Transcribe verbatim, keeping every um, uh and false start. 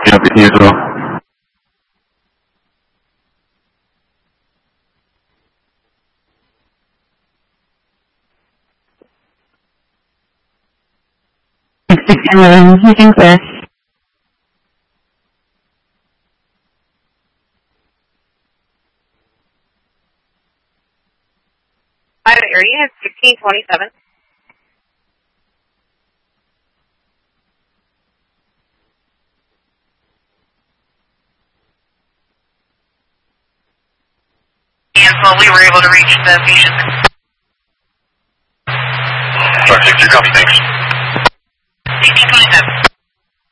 Yeah, me as well. Um, you can clear. Private area is sixteen twenty-seven. And slowly we're able to reach the patient. Five six two, copy, thanks.